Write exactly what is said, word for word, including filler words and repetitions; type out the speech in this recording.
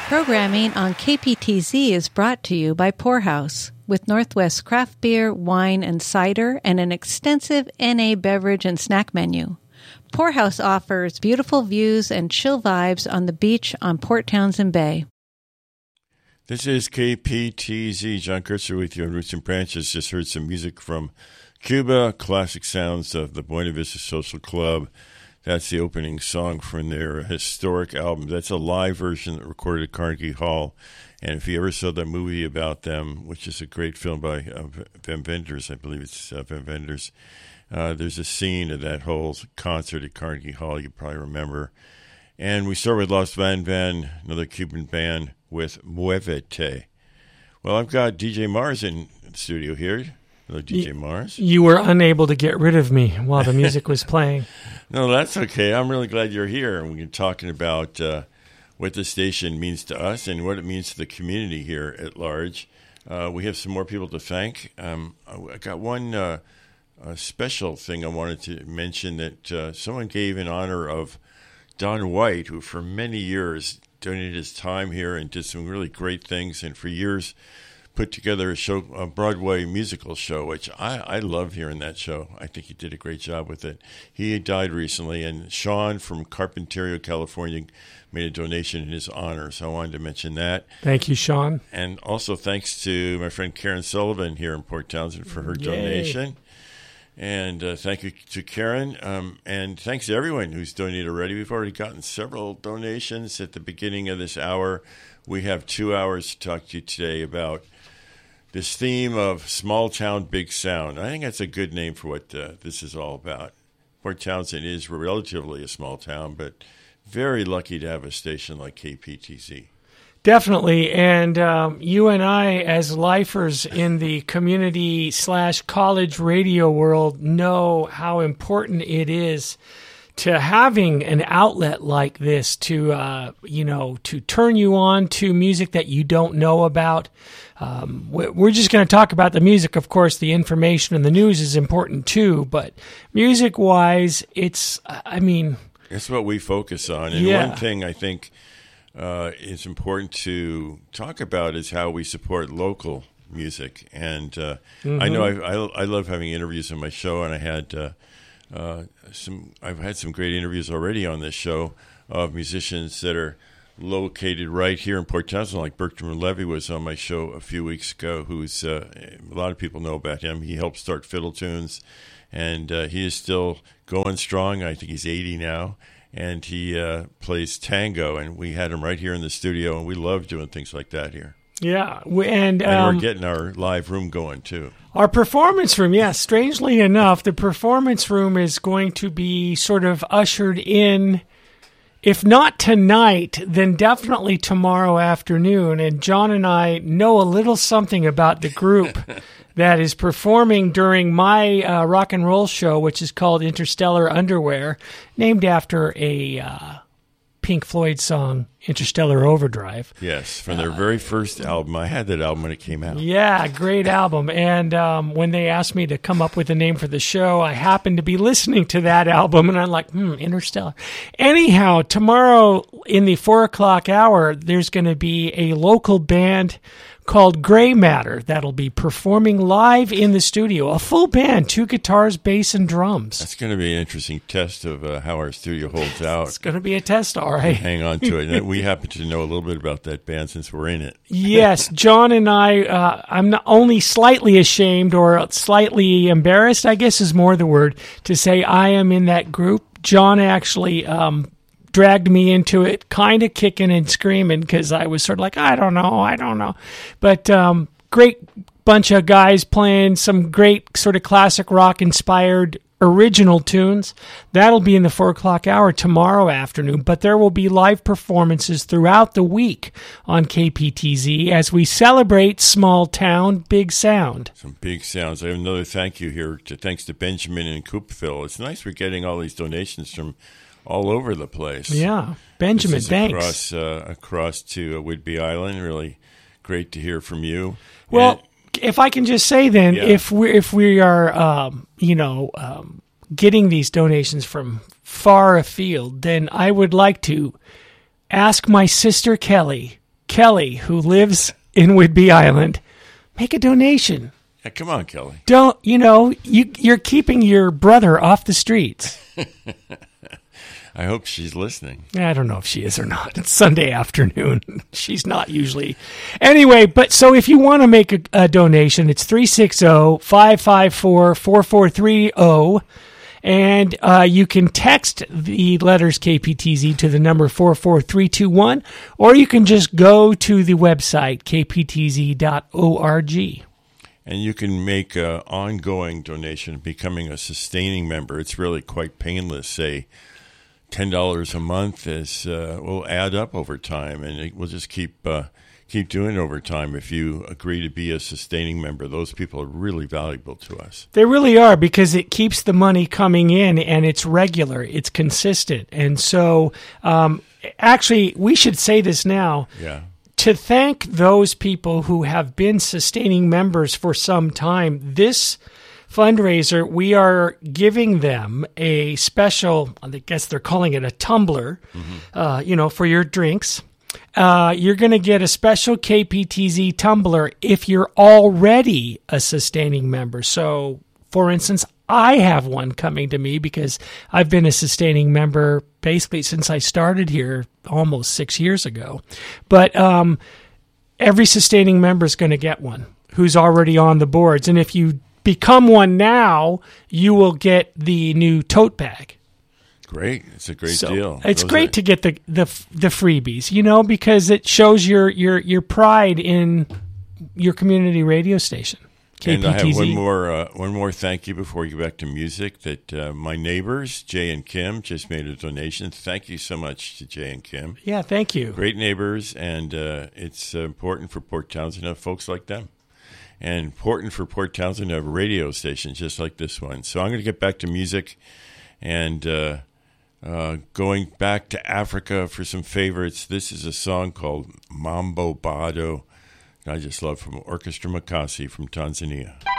Programming on K P T Z is brought to you by Poorhouse, with Northwest craft beer, wine, and cider, and an extensive N A beverage and snack menu. Poorhouse offers beautiful views and chill vibes on the beach on Port Townsend Bay. This is K P T Z. John Kurtzer with you on Roots and Branches. Just heard some music from Cuba, classic sounds of the Buena Vista Social Club. That's the opening song from their historic album. That's a live version that recorded at Carnegie Hall. And if you ever saw that movie about them, which is a great film by uh, Wim Wenders, I believe it's uh, Wim Wenders, uh, there's a scene of that whole concert at Carnegie Hall you probably remember. And we start with Los Van Van, another Cuban band, with Muévete. Well, I've got D J Mars in the studio here. Hello, D J Mars. You were unable to get rid of me while the music was playing. No, that's okay. I'm really glad you're here. And we're talking about uh, what the station means to us and what it means to the community here at large. Uh, we have some more people to thank. Um, I got one uh, uh, special thing I wanted to mention that uh, someone gave in honor of Don White, who for many years donated his time here and did some really great things, and for years put together a show, a Broadway musical show, which I, I love hearing that show. I think he did a great job with it. He died recently, and Sean from Carpinteria, California, made a donation in his honor, so I wanted to mention that. Thank you, Sean. And also thanks to my friend Karen Sullivan here in Port Townsend for her Yay. donation. And uh, thank you to Karen, um, and thanks to everyone who's donated already. We've already gotten several donations at the beginning of this hour. We have two hours to talk to you today about this theme of small town, big sound. I think that's a good name for what uh, this is all about. Port Townsend is relatively a small town, but very lucky to have a station like K P T Z. Definitely, and um, you and I, as lifers in the community slash college radio world, know how important it is to having an outlet like this to, uh, you know, to turn you on to music that you don't know about. Um, we're just going to talk about the music. Of course, the information and the news is important too, but music-wise, it's, I mean... It's what we focus on. And yeah. one thing I think uh, is important to talk about is how we support local music. And uh, mm-hmm. I know I, I, I love having interviews on my show, and I had... Uh, Uh, some I've had some great interviews already on this show of musicians that are located right here in Port Townsend, like Bertram Levy was on my show a few weeks ago, who's uh, a lot of people know about him. He helped start Fiddle Tunes, and uh, he is still going strong. I think he's eighty now, and he uh, plays tango, and we had him right here in the studio, and we love doing things like that here. Yeah, and, um, and we're getting our live room going, too. Our performance room, yes, strangely enough, the performance room is going to be sort of ushered in, if not tonight, then definitely tomorrow afternoon. And John and I know a little something about the group that is performing during my uh, rock and roll show, which is called Interstellar Underwear, named after a... Uh, Pink Floyd song, Interstellar Overdrive. Yes, from their uh, very first album. I had that album when it came out. Yeah, great album. And um, when they asked me to come up with a name for the show, I happened to be listening to that album, and I'm like, hmm, Interstellar. Anyhow, tomorrow in the four o'clock hour, there's going to be a local band called Gray Matter that'll be performing live in the studio. A full band, two guitars, bass, and drums. That's going to be an interesting test of uh, how our studio holds out. It's going to be a test, all right. Hang on to it. And we happen to know a little bit about that band since we're in it. Yes, John and I, uh, I'm not only slightly ashamed or slightly embarrassed, I guess is more the word, to say I am in that group. John actually... Um, dragged me into it, kind of kicking and screaming because I was sort of like, I don't know, I don't know. But um, great bunch of guys playing some great sort of classic rock-inspired original tunes. That'll be in the four o'clock hour tomorrow afternoon, but there will be live performances throughout the week on K P T Z as we celebrate small town, big sound. Some big sounds. I have another thank you here. To, thanks to Benjamin in Coopville. It's nice we're getting all these donations from all over the place. Yeah. Benjamin, this is thanks. Across, uh, across to uh, Whidbey Island. Really great to hear from you. Well, and, if I can just say then, yeah. if we if we are, um, you know, um, getting these donations from far afield, then I would like to ask my sister Kelly Kelly, who lives in Whidbey Island, make a donation. Yeah, come on, Kelly. Don't, you know, you, you're keeping your brother off the streets. I hope she's listening. I don't know if she is or not. It's Sunday afternoon. She's not usually. Anyway, but so if you want to make a, a donation, it's three six zero, five five four, four four three zero. And uh, you can text the letters K P T Z to the number four four three two one, or you can just go to the website, k p t z dot org. And you can make an ongoing donation, becoming a sustaining member. It's really quite painless. Say ten dollars a month is uh, will add up over time, and it will just keep uh, keep doing it over time if you agree to be a sustaining member. Those people are really valuable to us. They really are, because it keeps the money coming in, and it's regular, it's consistent. And so um, actually, we should say this now. Yeah. To thank those people who have been sustaining members for some time, this fundraiser, we are giving them a special, I guess they're calling it a tumbler, mm-hmm. uh, you know, for your drinks. Uh, you're going to get a special K P T Z tumbler if you're already a sustaining member. So, for instance, I have one coming to me because I've been a sustaining member basically since I started here almost six years ago. But um, every sustaining member is going to get one who's already on the boards. And if you become one now, you will get the new tote bag. Great. It's a great so deal. It's Those great are... to get the, the the freebies, you know, because it shows your, your, your pride in your community radio station. K P T Z. And I have one more uh, one more thank you before we get back to music, that uh, my neighbors, Jay and Kim, just made a donation. Thank you so much to Jay and Kim. Yeah, thank you. Great neighbors, and uh, it's uh, important for Port Townsend to have folks like them. And important for Port Townsend to have a radio station just like this one. So I'm going to get back to music, and uh, uh, going back to Africa for some favorites. This is a song called Mambo Bado. I just love, from Orchestra Makasi from Tanzania.